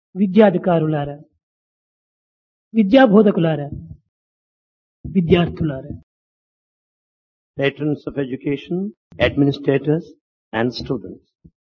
విద్యాధికారులారా, విద్యాబోధకులారా, విద్యార్థులారా, patrons of education, administrators and students.